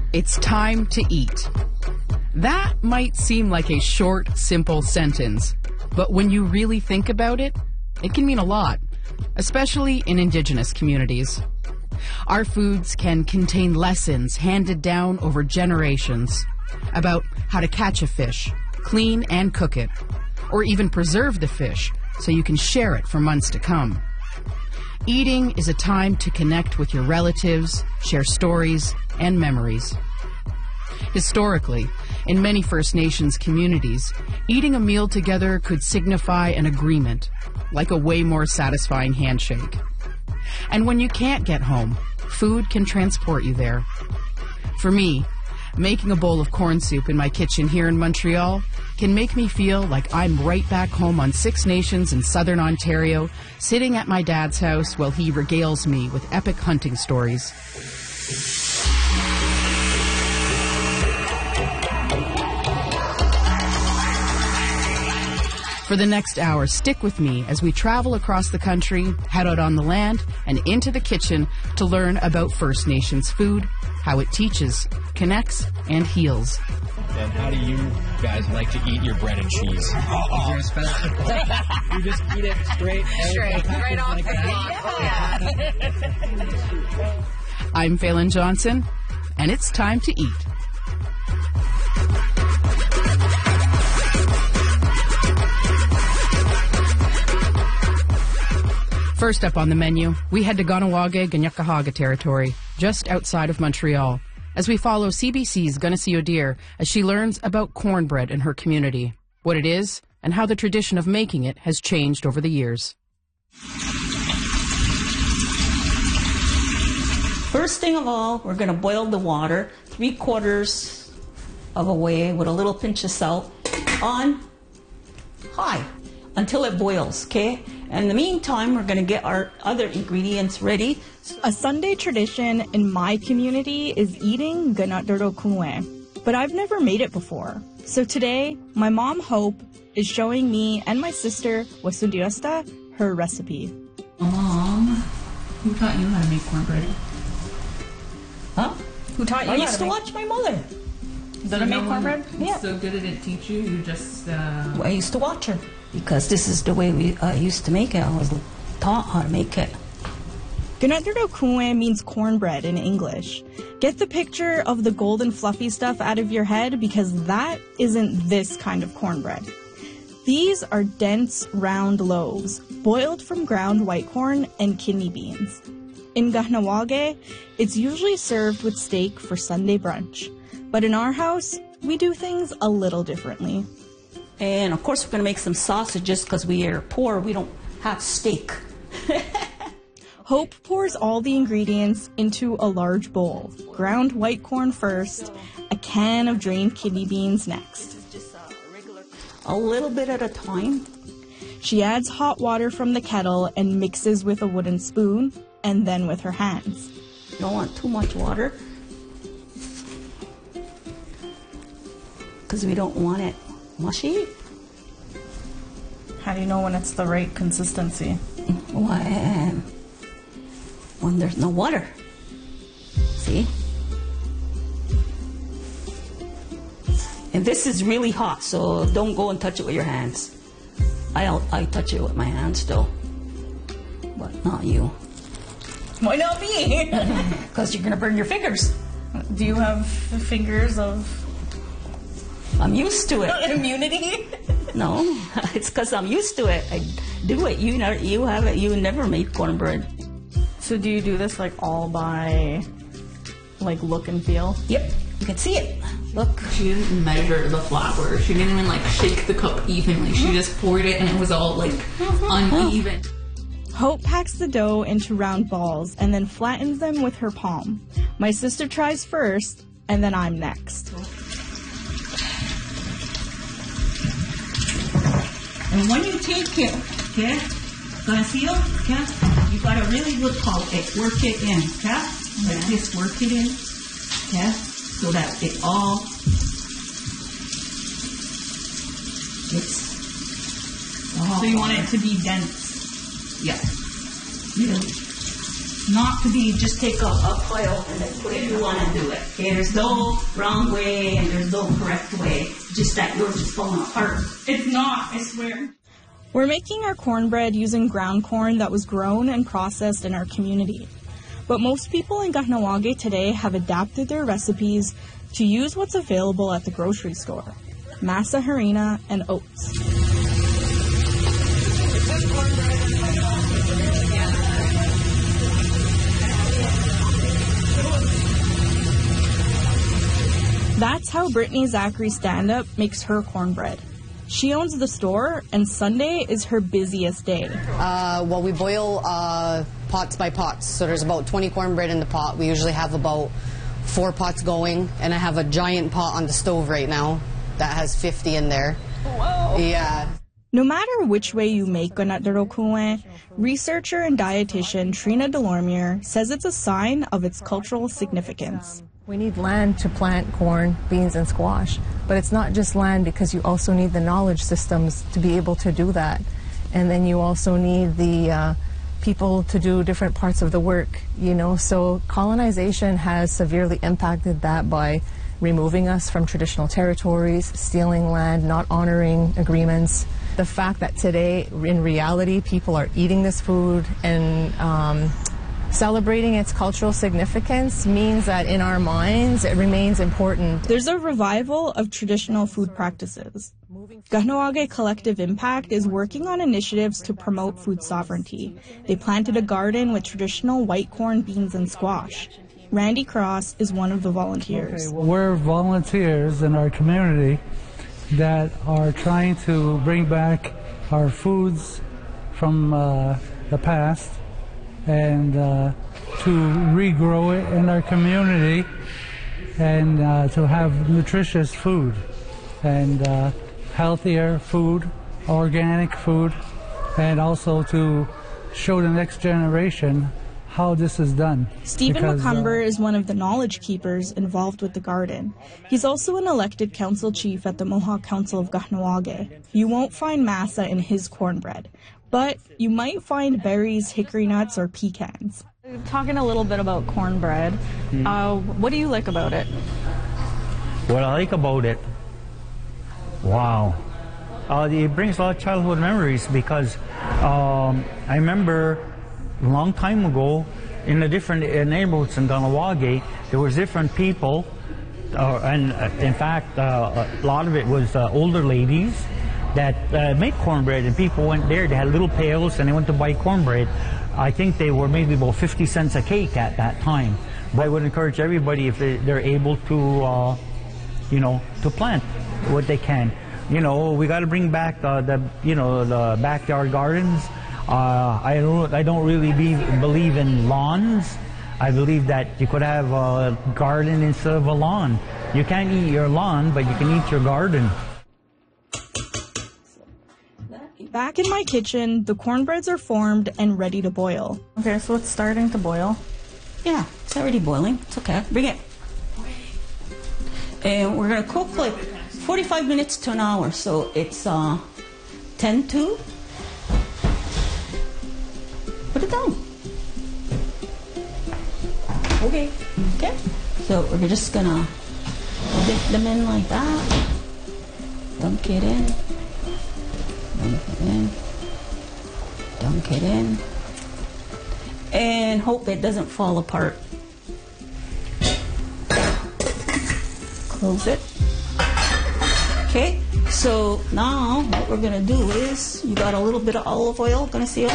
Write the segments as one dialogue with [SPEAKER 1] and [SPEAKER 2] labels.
[SPEAKER 1] It's time to eat. That might seem like a short, simple sentence, but when you really think about it, it can mean a lot, especially in Indigenous communities. Our foods can contain lessons handed down over generations about how to catch a fish, clean and cook it, or even preserve the fish so you can share it for months to come. Eating is a time to connect with your relatives, share stories and memories. Historically, in many First Nations communities, eating a meal together could signify an agreement, like a way more satisfying handshake. And when you can't get home, food can transport you there. For me, making a bowl of corn soup in my kitchen here in Montreal can make me feel like I'm right back home on Six Nations in southern Ontario, sitting at my dad's house while he regales me with epic hunting stories. For the next hour, stick with me as we travel across the country, head out on the land, and into the kitchen to learn about First Nations food, how it teaches, connects, and heals.
[SPEAKER 2] And how do you guys like to eat your bread and cheese? You just eat it straight,
[SPEAKER 3] right off the block.
[SPEAKER 1] I'm Phelan Johnson, and it's time to eat. First up on the menu, we head to Kahnawake-Kanien'kehá:ka territory, just outside of Montreal, as we follow CBC's Gunnessy O'Deer as she learns about cornbread in her community, what it is, and how the tradition of making it has changed over the years.
[SPEAKER 4] First thing of all, we're going to boil the water 3/4 of a way with a little pinch of salt on high until it boils, okay? And in the meantime, we're going to get our other ingredients ready.
[SPEAKER 5] A Sunday tradition in my community is eating ganadurokungwe, but I've never made it before. So today, my mom Hope is showing me and my sister Wasudirasta her recipe.
[SPEAKER 6] Mom, who taught you how to make cornbread?
[SPEAKER 4] Huh?
[SPEAKER 6] Who taught you
[SPEAKER 4] I
[SPEAKER 6] how
[SPEAKER 4] used to
[SPEAKER 6] make
[SPEAKER 4] watch my mother.
[SPEAKER 6] Did I make cornbread?
[SPEAKER 4] Yeah.
[SPEAKER 6] So did it teach you? You just...
[SPEAKER 4] I used to watch her because this is the way we used to make it. I was taught how to make it.
[SPEAKER 5] Ganadurokungwe means cornbread in English. Get the picture of the golden fluffy stuff out of your head because that isn't this kind of cornbread. These are dense, round loaves, boiled from ground white corn and kidney beans. In Kahnawake, it's usually served with steak for Sunday brunch. But in our house, we do things a little differently.
[SPEAKER 4] And of course, we're going to make some sausages because we are poor. We don't have steak.
[SPEAKER 5] Hope pours all the ingredients into a large bowl. Ground white corn first, a can of drained kidney beans next.
[SPEAKER 4] A little bit at a time.
[SPEAKER 5] She adds hot water from the kettle and mixes with a wooden spoon, and then with her hands.
[SPEAKER 4] You don't want too much water because we don't want it mushy.
[SPEAKER 5] How do you know when it's the right consistency?
[SPEAKER 4] When there's no water. See? And this is really hot, so don't go and touch it with your hands. I touch it with my hands still, but not you.
[SPEAKER 5] Why not me?
[SPEAKER 4] Because you're going to burn your fingers.
[SPEAKER 5] Do you have the fingers of
[SPEAKER 4] I'm used to it.
[SPEAKER 5] immunity?
[SPEAKER 4] No, it's because I'm used to it. I do it. You never made cornbread.
[SPEAKER 5] So do you do this like all by like look and feel?
[SPEAKER 4] Yep, you can see it. Look.
[SPEAKER 6] She didn't measure the flour. She didn't even like shake the cup evenly. She just poured it and it was all like uneven.
[SPEAKER 5] Hope packs the dough into round balls and then flattens them with her palm. My sister tries first, and then I'm next.
[SPEAKER 4] And when you take it, okay, gonna see okay, you got a really good pulp it, work it in, okay? Like this, work it in, okay? So that it all gets.
[SPEAKER 5] So you want it to be dense?
[SPEAKER 4] Yeah. Really. not to be just take a pile and then put it if you want to do it. Okay, there's no wrong way and there's no correct way. Just that yours is falling apart.
[SPEAKER 5] It's not, I swear. We're making our cornbread using ground corn that was grown and processed in our community. But most people in Kahnawake today have adapted their recipes to use what's available at the grocery store: masa harina and oats. That's how Brittany Zachary Stand-Up makes her cornbread. She owns the store, and Sunday is her busiest day.
[SPEAKER 7] Well, we boil pots by pots, so there's about 20 cornbread in the pot. We usually have about 4 pots going, and I have a giant pot on the stove right now that has 50 in there.
[SPEAKER 5] Whoa!
[SPEAKER 7] Yeah.
[SPEAKER 5] No matter which way you make ganadero, researcher and dietitian Trina Delormier says it's a sign of its cultural significance.
[SPEAKER 8] We need land to plant corn, beans, and squash. But it's not just land, because you also need the knowledge systems to be able to do that. And then you also need the people to do different parts of the work, you know. So colonization has severely impacted that by removing us from traditional territories, stealing land, not honoring agreements. The fact that today, in reality, people are eating this food and celebrating its cultural significance means that in our minds it remains important.
[SPEAKER 5] There's a revival of traditional food practices. Kahnawake Collective Impact is working on initiatives to promote food sovereignty. They planted a garden with traditional white corn, beans, and squash. Randy Cross is one of the volunteers.
[SPEAKER 9] Okay, well, we're volunteers in our community that are trying to bring back our foods from the past and to regrow it in our community and to have nutritious food and healthier food, organic food, and also to show the next generation how this is done.
[SPEAKER 5] Stephen McCumber is one of the knowledge keepers involved with the garden. He's also an elected council chief at the Mohawk Council of Kahnawake. You won't find masa in his cornbread, but you might find berries, hickory nuts, or pecans. Talking a little bit about cornbread, what do you like about it?
[SPEAKER 10] What I like about it, wow. It brings a lot of childhood memories because I remember a long time ago in the different neighborhoods in Kahnawake, there was different people, and in fact, a lot of it was older ladies that made cornbread, and people went there, they had little pails, and they went to buy cornbread. I think they were maybe about 50 cents a cake at that time. But I would encourage everybody, if they're able to, you know, to plant what they can. You know, we got to bring back the backyard gardens. I don't really believe in lawns. I believe that you could have a garden instead of a lawn. You can't eat your lawn, but you can eat your garden.
[SPEAKER 5] Back in my kitchen, the cornbreads are formed and ready to boil. Okay, so it's starting to boil.
[SPEAKER 4] Yeah, it's already boiling. It's okay. Bring it. And we're going to cook like 45 minutes to an hour. So it's 10 to. Put it down. Okay. Okay. So we're just going to dip them in like that. Dunk it in. Dunk it in. Dunk it in. And hope it doesn't fall apart. Close it. Okay, so now what we're gonna do is, you got a little bit of olive oil, gonna seal.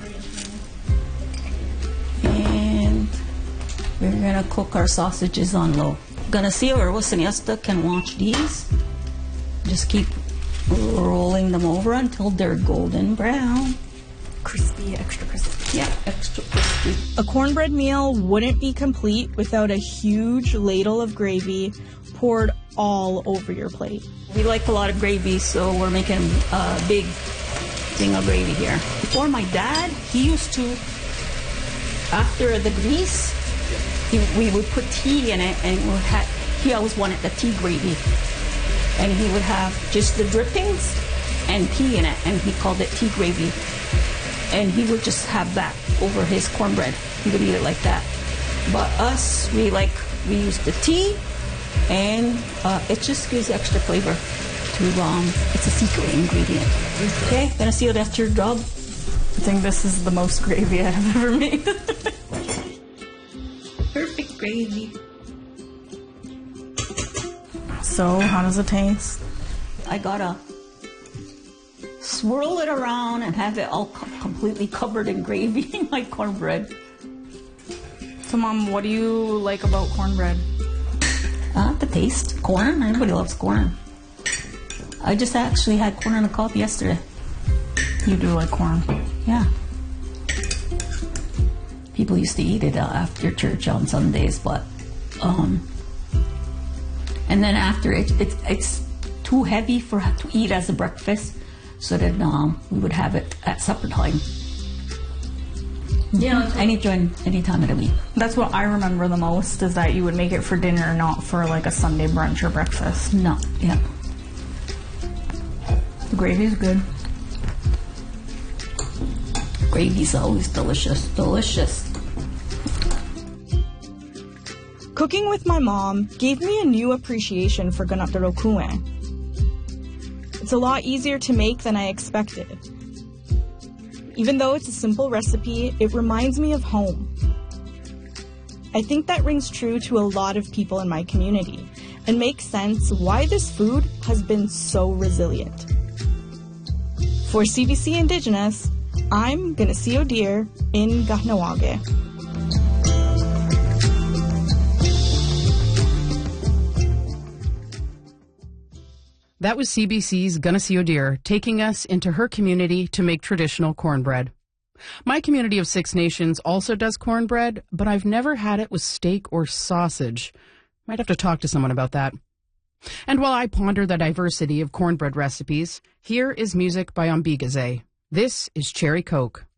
[SPEAKER 4] And we're gonna cook our sausages on low. Gonna seal or wasaniasta can watch these. Just keep rolling them over until they're golden brown.
[SPEAKER 5] Crispy, extra crispy.
[SPEAKER 4] Yeah, extra crispy.
[SPEAKER 5] A cornbread meal wouldn't be complete without a huge ladle of gravy poured all over your plate.
[SPEAKER 4] We like a lot of gravy, so we're making a big thing of gravy here. Before, my dad, he used to, after the grease, we would put tea in it, and he always wanted the tea gravy. And he would have just the drippings and tea in it, and he called it tea gravy. And he would just have that over his cornbread. He would eat it like that. But us, we use the tea, and it just gives extra flavor to, it's a secret ingredient. Okay, gonna seal it after your job.
[SPEAKER 5] I think this is the most gravy I've ever made.
[SPEAKER 4] Perfect gravy.
[SPEAKER 5] So, how does it taste?
[SPEAKER 4] I gotta swirl it around and have it all completely covered in gravy in my cornbread.
[SPEAKER 5] So, Mom, what do you like about cornbread?
[SPEAKER 4] The taste. Corn. Everybody loves corn. I just actually had corn on the cob yesterday.
[SPEAKER 5] You do like corn?
[SPEAKER 4] Yeah. People used to eat it after church on Sundays, but and then after it's too heavy to eat as a breakfast, so then we would have it at supper time. Yeah, any time of the week.
[SPEAKER 5] That's what I remember the most, is that you would make it for dinner, not for like a Sunday brunch or breakfast.
[SPEAKER 4] No, yeah.
[SPEAKER 5] The gravy's good.
[SPEAKER 4] Gravy's always delicious. Delicious.
[SPEAKER 5] Cooking with my mom gave me a new appreciation for ganadero kuen. It's a lot easier to make than I expected. Even though it's a simple recipe, it reminds me of home. I think that rings true to a lot of people in my community and makes sense why this food has been so resilient. For CBC Indigenous, I'm Ganasio Deer in Kahnawake.
[SPEAKER 1] That was CBC's Ganasio Deer taking us into her community to make traditional cornbread. My community of Six Nations also does cornbread, but I've never had it with steak or sausage. Might have to talk to someone about that. And while I ponder the diversity of cornbread recipes, here is music by Ombigaze. This is Cherry Coke.